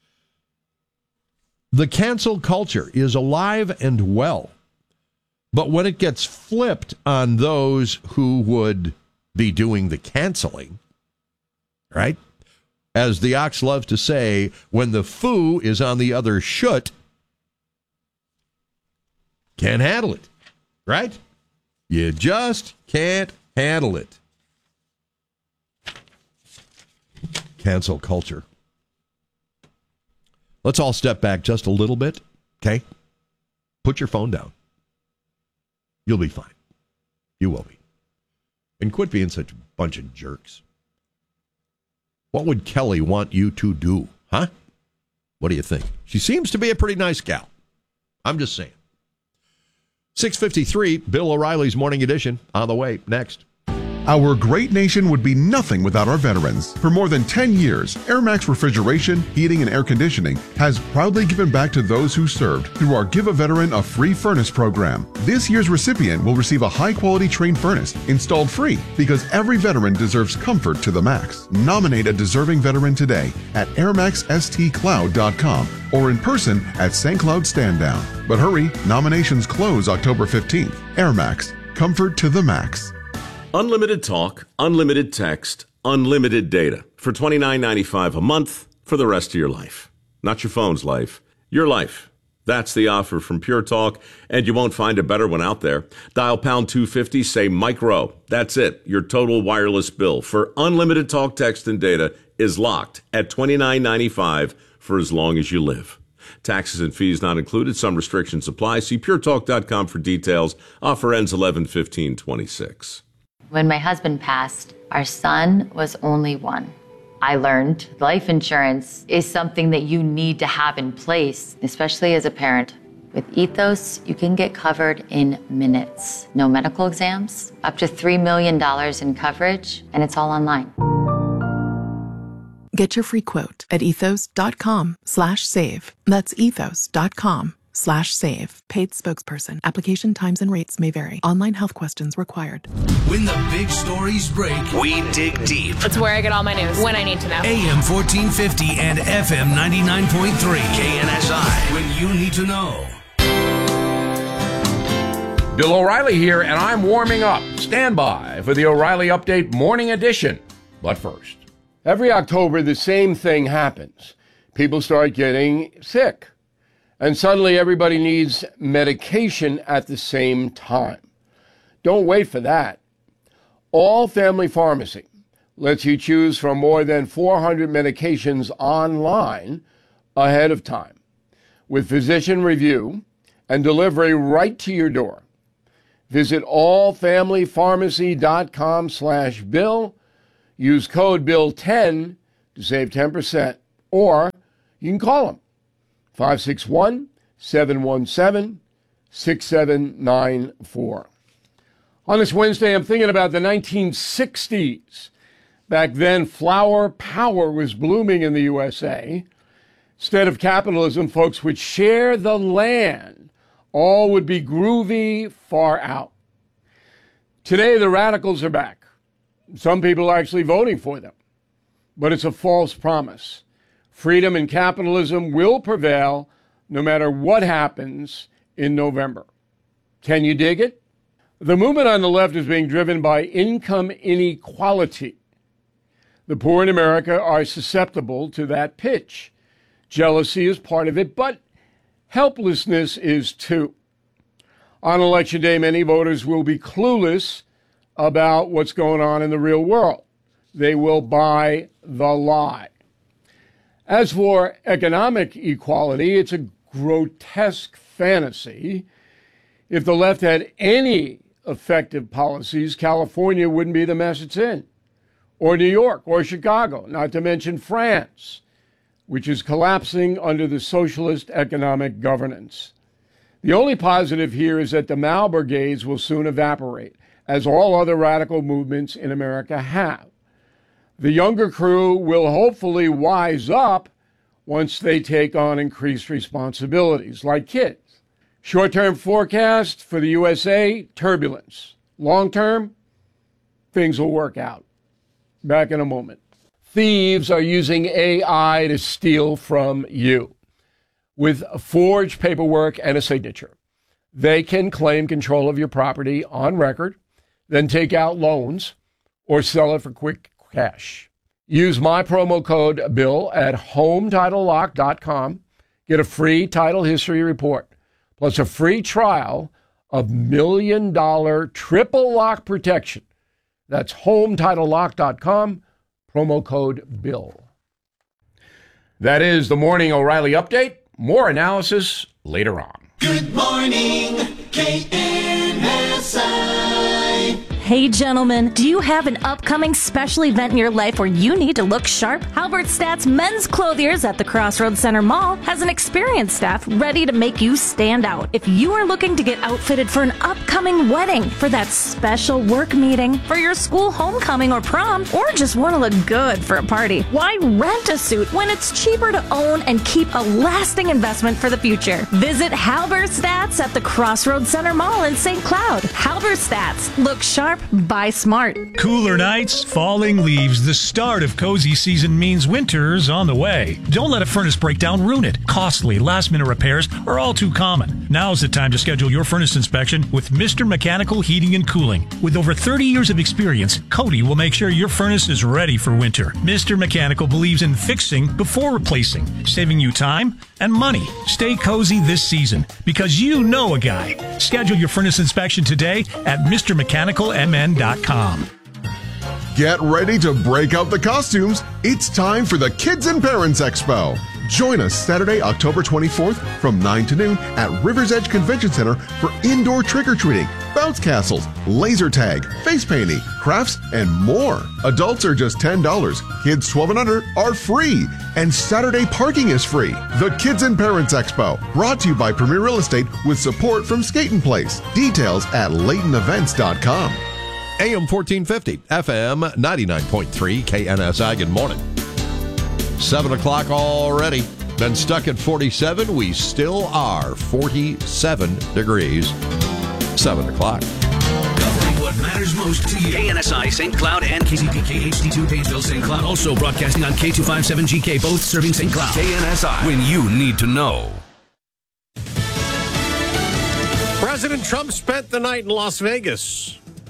The cancel culture is alive and well. But when it gets flipped on those who would be doing the canceling, right? As the Ox loves to say, when the foo is on the other shoot, can't handle it, right? You just can't handle it. Cancel culture. Let's all step back just a little bit, okay? Put your phone down. You'll be fine. You will be. And quit being such a bunch of jerks. What would Kelly want you to do, huh? What do you think? She seems to be a pretty nice gal. I'm just saying. six fifty-three, Bill O'Reilly's Morning Edition on the way. Next. Our great nation would be nothing without our veterans. For more than ten years, AirMax Refrigeration, Heating, and Air Conditioning has proudly given back to those who served through our Give a Veteran a Free Furnace program. This year's recipient will receive a high-quality Trane furnace installed free because every veteran deserves comfort to the max. Nominate a deserving veteran today at air max s t cloud dot com or in person at Saint Cloud Stand Down. But hurry, nominations close October fifteenth. AirMax, comfort to the max. Unlimited talk, unlimited text, unlimited data for twenty-nine ninety-five a month for the rest of your life. Not your phone's life, your life. That's the offer from Pure Talk, and you won't find a better one out there. Dial pound two fifty, say micro. That's it. Your total wireless bill for unlimited talk, text, and data is locked at twenty-nine ninety-five for as long as you live. Taxes and fees not included. Some restrictions apply. See pure talk dot com for details. Offer ends eleven fifteen twenty-six. When my husband passed, our son was only one. I learned life insurance is something that you need to have in place, especially as a parent. With Ethos, you can get covered in minutes. No medical exams, up to three million dollars in coverage, and it's all online. Get your free quote at ethos dot com slash save. That's ethos dot com slash save. Paid spokesperson. Application times and rates may vary. Online health questions required. When the big stories break, we dig deep. It's where I get all my news when I need to know. A M fourteen fifty and F M ninety-nine point three. K N S I. When you need to know. Bill O'Reilly here, and I'm warming up. Stand by for the O'Reilly Update Morning Edition. But first, every October, the same thing happens. People start getting sick. And suddenly everybody needs medication at the same time. Don't wait for that. All Family Pharmacy lets you choose from more than four hundred medications online ahead of time, with physician review and delivery right to your door. Visit allfamilypharmacy.com slash bill. Use code bill ten to save ten percent, or you can call them five six one, seven one seven, six seven nine four. On this Wednesday, I'm thinking about the nineteen sixties. Back then, flower power was blooming in the U S A. Instead of capitalism, folks would share the land. All would be groovy, far out. Today, the radicals are back. Some people are actually voting for them. But it's a false promise. Freedom and capitalism will prevail no matter what happens in November. Can you dig it? The movement on the left is being driven by income inequality. The poor in America are susceptible to that pitch. Jealousy is part of it, but helplessness is too. On Election Day, many voters will be clueless about what's going on in the real world. They will buy the lie. As for economic equality, it's a grotesque fantasy. If the left had any effective policies, California wouldn't be the mess it's in, or New York, or Chicago, not to mention France, which is collapsing under the socialist economic governance. The only positive here is that the Mao brigades will soon evaporate, as all other radical movements in America have. The younger crew will hopefully wise up once they take on increased responsibilities, like kids. Short-term forecast for the U S A, turbulence. Long-term, things will work out. Back in a moment. Thieves are using A I to steal from you. With forged paperwork and a signature, they can claim control of your property on record, then take out loans or sell it for quick cash. Use my promo code BILL at home title lock dot com. Get a free title history report, plus a free trial of million dollar triple lock protection. That's home title lock dot com, promo code BILL. That is the Morning O'Reilly Update. More analysis later on. Good morning, K N S I. Hey, gentlemen, do you have an upcoming special event in your life where you need to look sharp? Halbert Stats Men's Clothiers at the Crossroads Center Mall has an experienced staff ready to make you stand out. If you are looking to get outfitted for an upcoming wedding, for that special work meeting, for your school homecoming or prom, or just want to look good for a party, why rent a suit when it's cheaper to own and keep a lasting investment for the future? Visit Halbert Stats at the Crossroads Center Mall in Saint Cloud. Halbert Stats. Look sharp, buy smart. Cooler nights, falling leaves. The start of cozy season means winter's on the way. Don't let a furnace breakdown ruin it. Costly, last-minute repairs are all too common. Now's the time to schedule your furnace inspection with Mister Mechanical Heating and Cooling. With over thirty years of experience, Cody will make sure your furnace is ready for winter. Mister Mechanical believes in fixing before replacing, saving you time and money. Stay cozy this season because you know a guy. Schedule your furnace inspection today at Mister Mechanical M N dot com. Get ready to break out the costumes. It's time for the Kids and Parents Expo. Join us Saturday, October twenty-fourth from nine to noon at River's Edge Convention Center for indoor trick-or-treating, bounce castles, laser tag, face painting, crafts, and more. Adults are just ten dollars. Kids twelve and under are free. And Saturday parking is free. The Kids and Parents Expo, brought to you by Premier Real Estate with support from Skaten Place. Details at Layton Events dot com. A M fourteen fifty, F M ninety-nine point three, K N S I. Good morning. seven o'clock already. Been stuck at forty-seven. We still are forty-seven degrees. seven o'clock. Covering what matters most to you. K N S I, Saint Cloud, and K C P K H D two, Painesville, Saint Cloud. Also broadcasting on K two fifty-seven G K, both serving Saint Cloud. K N S I, when you need to know. President Trump spent the night in Las Vegas.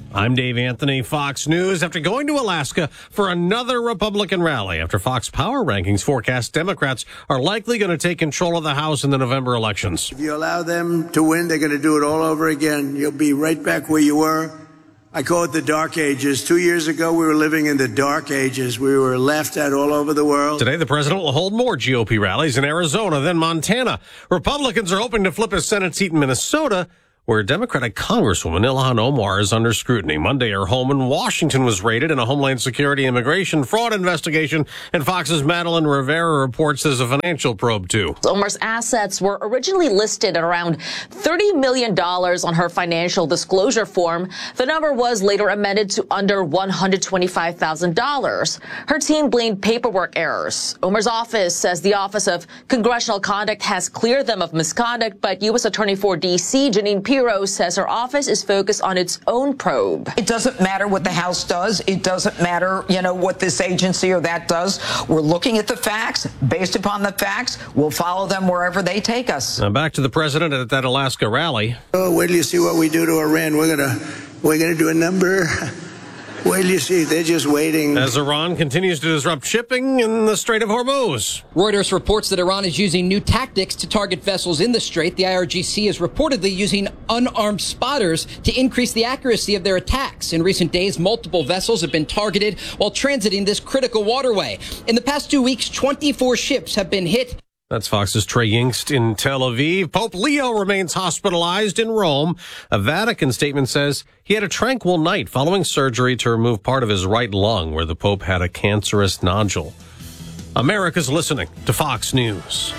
I'm Dave Anthony, Fox News. After going to Alaska for another Republican rally, after Fox Power Rankings forecast Democrats are likely going to take control of the House in the November elections. If you allow them to win, they're going to do it all over again. You'll be right back where you were. I call it the dark ages. Two years ago, we were living in the dark ages. We were laughed at all over the world. Today, the president will hold more G O P rallies in Arizona, then Montana. Republicans are hoping to flip a Senate seat in Minnesota, where Democratic Congresswoman Ilhan Omar is under scrutiny. Monday, her home in Washington was raided in a Homeland Security immigration fraud investigation, and Fox's Madeline Rivera reports there's a financial probe, too. Omar's assets were originally listed at around thirty million dollars on her financial disclosure form. The number was later amended to under one hundred twenty-five thousand dollars. Her team blamed paperwork errors. Omar's office says the Office of Congressional Conduct has cleared them of misconduct, but U S Attorney for D C, Janine Pirro, says her office is focused on its own probe. It doesn't matter what the House does. It doesn't matter, you know, what this agency or that does. We're looking at the facts. Based upon the facts, we'll follow them wherever they take us. Now back to the president at that Alaska rally. Oh, wait till you see what we do to Iran. We're gonna, we're gonna do a number. Wait till you see. They're just waiting. As Iran continues to disrupt shipping in the Strait of Hormuz. Reuters reports that Iran is using new tactics to target vessels in the strait. The I R G C is reportedly using unarmed spotters to increase the accuracy of their attacks. In recent days, multiple vessels have been targeted while transiting this critical waterway. In the past two weeks, twenty-four ships have been hit. That's Fox's Trey Yingst in Tel Aviv. Pope Leo remains hospitalized in Rome. A Vatican statement says he had a tranquil night following surgery to remove part of his right lung where the Pope had a cancerous nodule. America's listening to Fox News.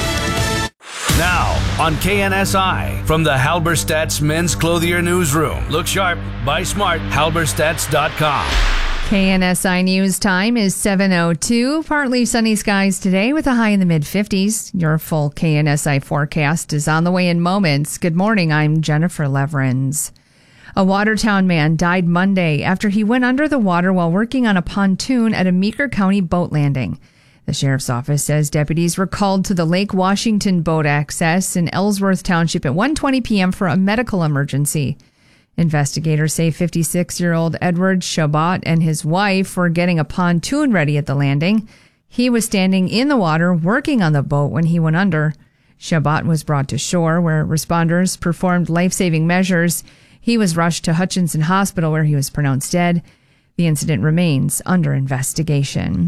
Now on K N S I from the Halberstadt's Men's Clothier Newsroom. Look sharp, buy smart, halberstadts dot com. K N S I News time is seven oh two. Partly sunny skies today with a high in the mid-fifties. Your full K N S I forecast is on the way in moments. Good morning, I'm Jennifer Leverins. A Watertown man died Monday after he went under the water while working on a pontoon at a Meeker County boat landing. The sheriff's office says deputies were called to the Lake Washington boat access in Ellsworth Township at one twenty p.m. for a medical emergency. Investigators say fifty-six-year-old Edward Shabbat and his wife were getting a pontoon ready at the landing. He was standing in the water working on the boat when he went under. Shabbat was brought to shore where responders performed life-saving measures. He was rushed to Hutchinson Hospital where he was pronounced dead. The incident remains under investigation.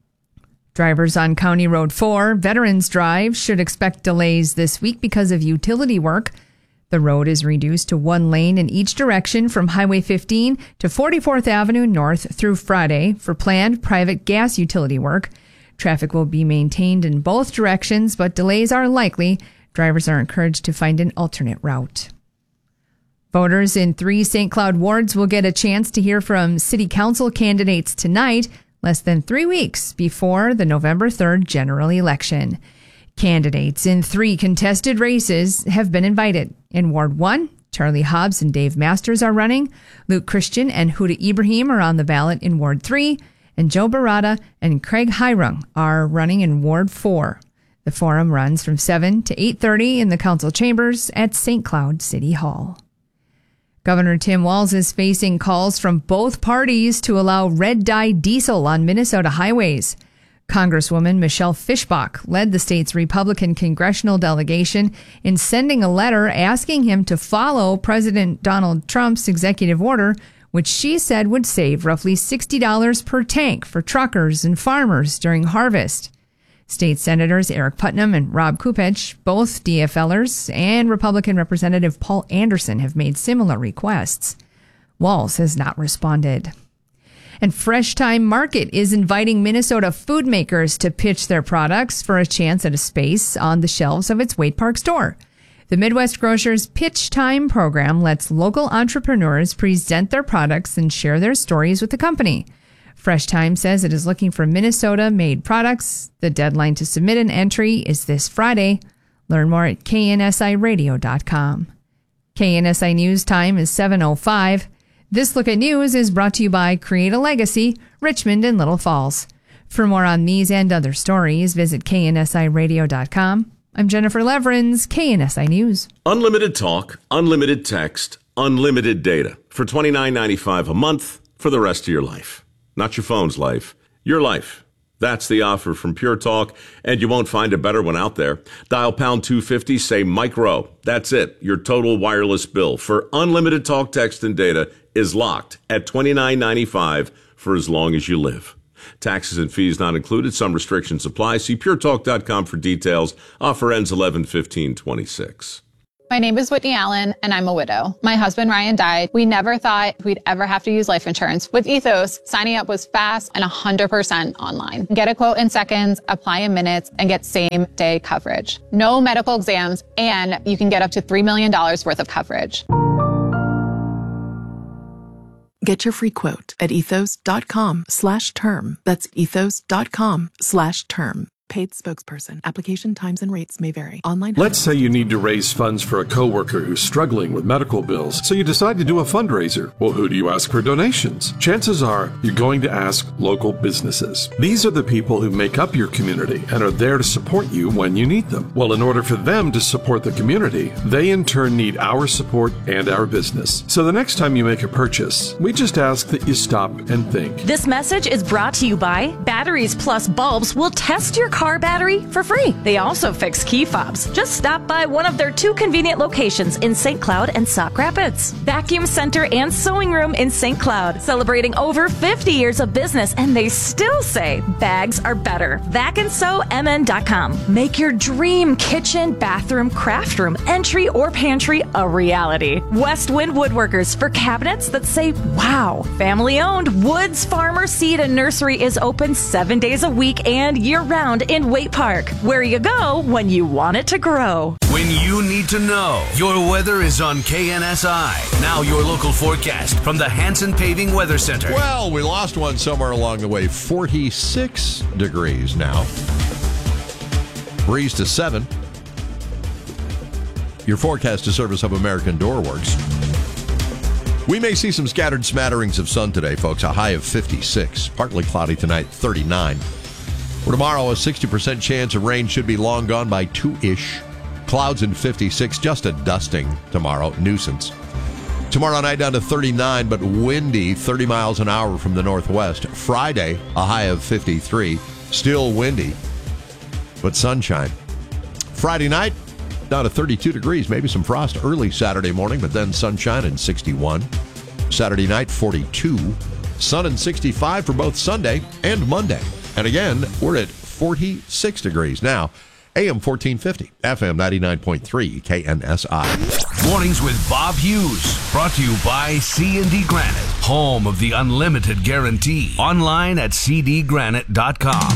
Drivers on County Road four, Veterans Drive, should expect delays this week because of utility work. The road is reduced to one lane in each direction from Highway fifteen to forty-fourth Avenue North through Friday for planned private gas utility work. Traffic will be maintained in both directions, but delays are likely. Drivers are encouraged to find an alternate route. Voters in three Saint Cloud wards will get a chance to hear from city council candidates tonight, less than three weeks before the November third general election. Candidates in three contested races have been invited. In Ward one, Charlie Hobbs and Dave Masters are running. Luke Christian and Huda Ibrahim are on the ballot in Ward three. And Joe Barada and Craig Hirung are running in Ward four. The forum runs from seven to eight thirty in the council chambers at Saint Cloud City Hall. Governor Tim Walz is facing calls from both parties to allow red-dye diesel on Minnesota highways. Congresswoman Michelle Fischbach led the state's Republican congressional delegation in sending a letter asking him to follow President Donald Trump's executive order, which she said would save roughly sixty dollars per tank for truckers and farmers during harvest. State Senators Eric Putnam and Rob Kupich, both DFLers, and Republican Representative Paul Anderson have made similar requests. Walz has not responded. And Fresh Time Market is inviting Minnesota food makers to pitch their products for a chance at a space on the shelves of its Waite Park store. The Midwest Grocers Pitch Time program lets local entrepreneurs present their products and share their stories with the company. Fresh Time says it is looking for Minnesota-made products. The deadline to submit an entry is this Friday. Learn more at K N S I radio dot com. K N S I News time is seven oh five. This Look at News is brought to you by Create a Legacy, Richmond and Little Falls. For more on these and other stories, visit K N S I radio dot com. I'm Jennifer Leverins, K N S I News. Unlimited talk, unlimited text, unlimited data for twenty-nine ninety-five a month for the rest of your life. Not your phone's life, your life. That's the offer from Pure Talk, and you won't find a better one out there. Dial pound two fifty, say Mike Rowe. That's it. Your total wireless bill for unlimited talk, text, and data is locked at twenty-nine ninety-five for as long as you live. Taxes and fees not included. Some restrictions apply. See pure talk dot com for details. Offer ends eleven fifteen twenty-six. My name is Whitney Allen, and I'm a widow. My husband, Ryan, died. We never thought we'd ever have to use life insurance. With Ethos, signing up was fast and one hundred percent online. Get a quote in seconds, apply in minutes, and get same-day coverage. No medical exams, and you can get up to three million dollars worth of coverage. Get your free quote at ethos.com slash term. That's ethos.com slash term. Paid spokesperson. Application times and rates may vary. Online. Let's say you need to raise funds for a coworker who's struggling with medical bills, so you decide to do a fundraiser. Well, who do you ask for donations? Chances are you're going to ask local businesses. These are the people who make up your community and are there to support you when you need them. Well, in order for them to support the community, they in turn need our support and our business. So the next time you make a purchase, we just ask that you stop and think. This message is brought to you by Batteries Plus Bulbs will test your car battery for free. They also fix key fobs. Just stop by one of their two convenient locations in Saint Cloud and Sauk Rapids. Vacuum Center and Sewing Room in Saint Cloud, celebrating over fifty years of business, and they still say bags are better. vac and sew m n dot com. Make your dream kitchen, bathroom, craft room, entry, or pantry a reality. West Wind Woodworkers for cabinets that say wow. Family owned. Woods Farmer Seed and Nursery is open seven days a week and year round in Waite Park, where you go when you want it to grow. When you need to know, your weather is on K N S I. Now your local forecast from the Hanson Paving Weather Center. Well, we lost one somewhere along the way. forty-six degrees now. Breeze to seven. Your forecast to service of American Door Works. We may see some scattered smatterings of sun today, folks. A high of fifty-six. Partly cloudy tonight, thirty-nine. For tomorrow, a sixty percent chance of rain should be long gone by two-ish. Clouds in fifty-six, just a dusting tomorrow, nuisance. Tomorrow night down to thirty-nine, but windy, thirty miles an hour from the northwest. Friday, a high of fifty-three, still windy, but sunshine. Friday night, down to thirty-two degrees, maybe some frost early Saturday morning, but then sunshine and sixty-one. Saturday night, forty-two. Sun and sixty-five for both Sunday and Monday. And again, we're at forty-six degrees now. A M fourteen fifty, F M ninety-nine point three, K N S I. Mornings with Bob Hughes. Brought to you by C and D Granite, home of the unlimited guarantee. Online at c d granite dot com.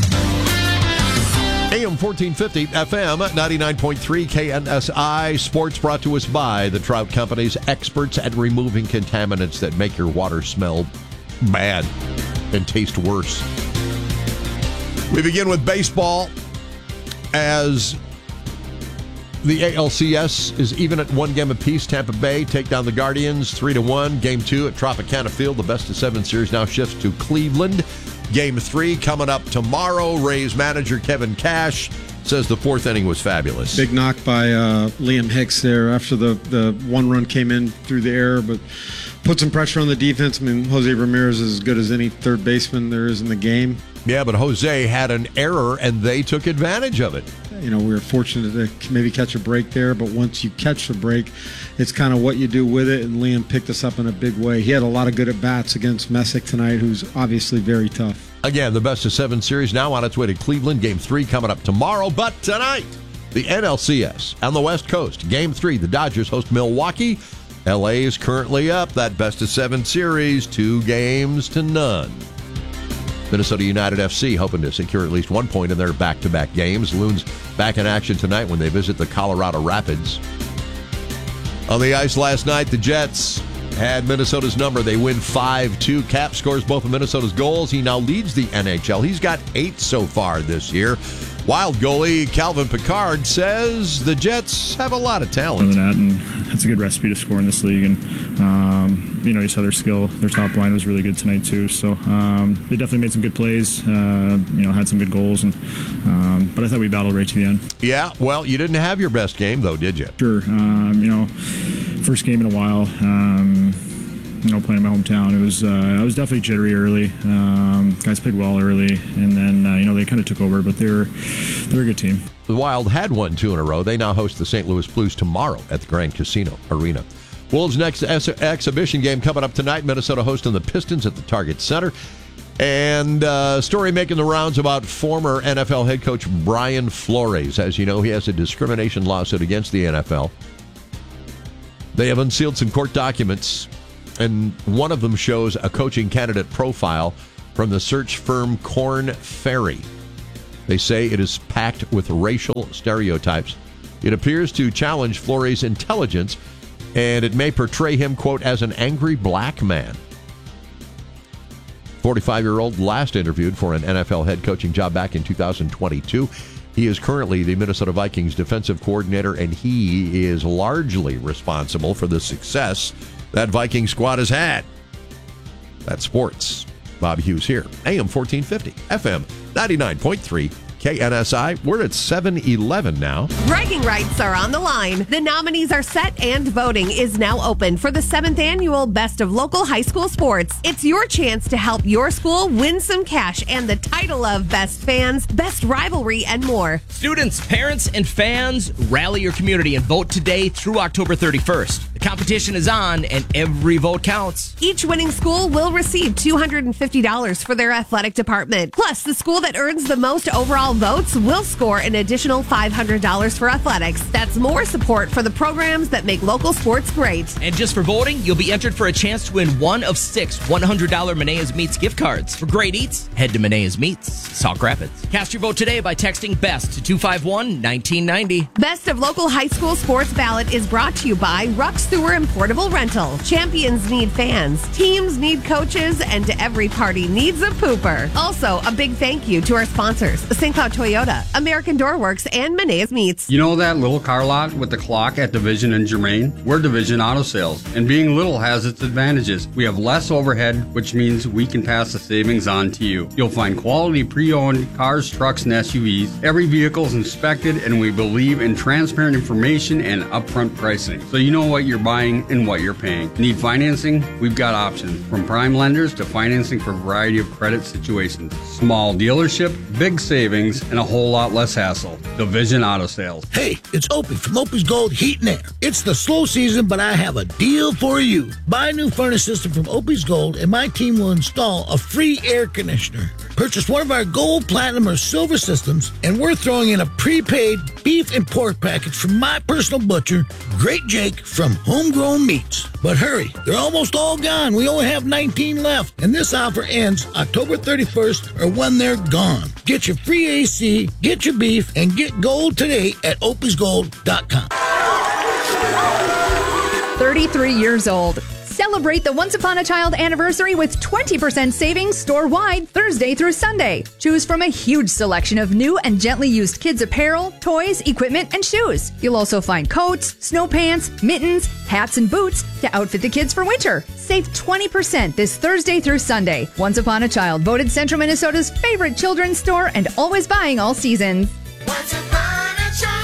A M fourteen fifty, F M ninety-nine point three, K N S I. Sports brought to us by the Trout Company's experts at removing contaminants that make your water smell bad and taste worse. We begin with baseball as the A L C S is even at one game apiece. Tampa Bay take down the Guardians three to one. Game two at Tropicana Field. The best of seven series now shifts to Cleveland. Game three coming up tomorrow. Rays manager Kevin Cash says the fourth inning was fabulous. Big knock by uh, Liam Hicks there after the, the one run came in through the air, but put some pressure on the defense. I mean, Jose Ramirez is as good as any third baseman there is in the game. Yeah, but Jose had an error, and they took advantage of it. You know, we were fortunate to maybe catch a break there, but once you catch the break, it's kind of what you do with it, and Liam picked us up in a big way. He had a lot of good at-bats against Messick tonight, who's obviously very tough. Again, the best of seven series now on its way to Cleveland. Game three coming up tomorrow, but tonight, the N L C S on the West Coast. Game three, the Dodgers host Milwaukee. L A is currently up that best of seven series, two games to none. Minnesota United F C hoping to secure at least one point in their back-to-back games. Loons back in action tonight when they visit the Colorado Rapids. On the ice last night, the Jets had Minnesota's number. They win five two. Cap scores both of Minnesota's goals. He now leads the N H L. He's got eight so far this year. Wild goalie Calvin Pickard says the Jets have a lot of talent. Other than that, and it's a good recipe to score in this league. And, um, you know, you saw their skill. Their top line was really good tonight, too. So um, they definitely made some good plays, uh, you know, had some good goals. and um, But I thought we battled right to the end. Yeah, well, you didn't have your best game, though, did you? Sure. Um, you know, first game in a while. Um, you know, playing in my hometown, it was uh, I was definitely jittery early. Um, guys played well early, and then uh, you know they kind of took over, but they're they're a good team. The Wild had won two in a row. They now host the Saint Louis Blues tomorrow at the Grand Casino Arena. Wolves' next ex- exhibition game coming up tonight. Minnesota hosting the Pistons at the Target Center. And uh, story making the rounds about former N F L head coach Brian Flores. As you know, he has a discrimination lawsuit against the N F L. They have unsealed some court documents, and one of them shows a coaching candidate profile from the search firm Korn Ferry. They say it is packed with racial stereotypes. It appears to challenge Flores' intelligence, and it may portray him, quote, as an angry black man. forty-five-year-old last interviewed for an N F L head coaching job back in two thousand twenty-two. He is currently the Minnesota Vikings defensive coordinator, and he is largely responsible for the success that Viking squad has had. That's sports. Bob Hughes here. A M fourteen fifty, F M ninety-nine point three. K N S I. We're at seven eleven now. Bragging rights are on the line. The nominees are set and voting is now open for the seventh annual Best of Local High School Sports. It's your chance to help your school win some cash and the title of Best Fans, Best Rivalry, and more. Students, parents, and fans, rally your community and vote today through October thirty-first. The competition is on and every vote counts. Each winning school will receive two hundred fifty dollars for their athletic department. Plus, the school that earns the most overall votes will score an additional five hundred dollars for athletics. That's more support for the programs that make local sports great. And just for voting, you'll be entered for a chance to win one of six one hundred dollars Menea's Meats gift cards. For great eats, head to Menea's Meats, Sauk Rapids. Cast your vote today by texting BEST to two five one, one nine nine zero. Best of Local High School Sports Ballot is brought to you by Ruck Sewer and Portable Rental. Champions need fans, teams need coaches, and every party needs a pooper. Also, a big thank you to our sponsors, Saint Cloud Toyota, American Door Works, and Menea's Meats. You know that little car lot with the clock at Division and Germain? We're Division Auto Sales, and being little has its advantages. We have less overhead, which means we can pass the savings on to you. You'll find quality pre-owned cars, trucks, and S U Vs. Every vehicle is inspected, and we believe in transparent information and upfront pricing, so you know what you're buying and what you're paying. Need financing? We've got options, from prime lenders to financing for a variety of credit situations. Small dealership, big savings, and a whole lot less hassle. Division Auto Sales. Hey, it's Opie from Opie's Gold Heat and Air. It's the slow season, but I have a deal for you. Buy a new furnace system from Opie's Gold, and my team will install a free air conditioner. Purchase one of our gold, platinum, or silver systems, and we're throwing in a prepaid beef and pork package from my personal butcher, Great Jake from Homegrown Meats. But hurry, they're almost all gone. We only have nineteen left, and this offer ends October thirty-first or when they're gone. Get your free A C, get your beef, and get gold today at opies gold dot com. thirty-three years old. Celebrate the Once Upon a Child anniversary with twenty percent savings store-wide Thursday through Sunday. Choose from a huge selection of new and gently used kids apparel, toys, equipment, and shoes. You'll also find coats, snow pants, mittens, hats, and boots to outfit the kids for winter. Save twenty percent this Thursday through Sunday. Once Upon a Child, voted Central Minnesota's favorite children's store and always buying all seasons. Once upon a child.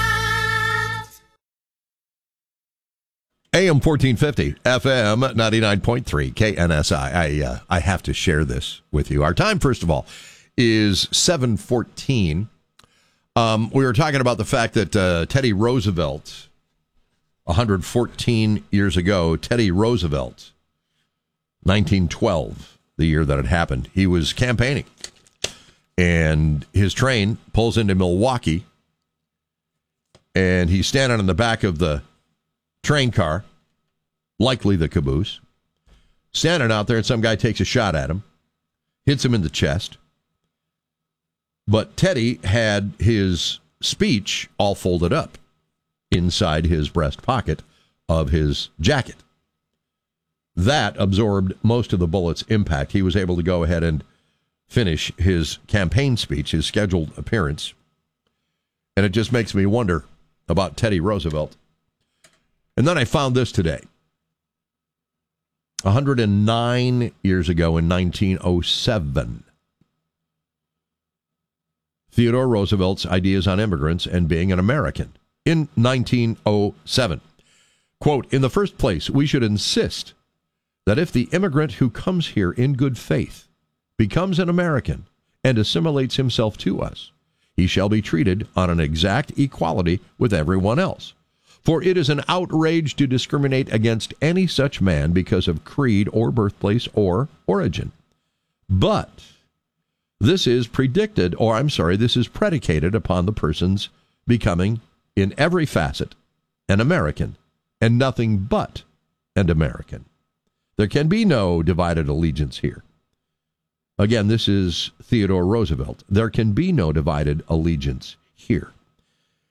A M fourteen fifty, F M ninety-nine point three, K N S I. I, uh, I have to share this with you. Our time, first of all, is seven fourteen. Um, we were talking about the fact that uh, Teddy Roosevelt, one hundred fourteen years ago, Teddy Roosevelt, nineteen twelve, the year that it happened, he was campaigning. And his train pulls into Milwaukee, and he's standing in the back of the train car, likely the caboose, standing out there, and some guy takes a shot at him, hits him in the chest. But Teddy had his speech all folded up inside his breast pocket of his jacket. That absorbed most of the bullet's impact. He was able to go ahead and finish his campaign speech, his scheduled appearance. And it just makes me wonder about Teddy Roosevelt. And then I found this today. one hundred nine years ago in nineteen oh seven, Theodore Roosevelt's ideas on immigrants and being an American in nineteen oh seven. Quote, in the first place, we should insist that if the immigrant who comes here in good faith becomes an American and assimilates himself to us, he shall be treated on an exact equality with everyone else. For it is an outrage to discriminate against any such man because of creed or birthplace or origin. But this is predicted, or I'm sorry, this is predicated upon the person's becoming, in every facet, an American, and nothing but an American. There can be no divided allegiance here. Again, this is Theodore Roosevelt. There can be no divided allegiance here.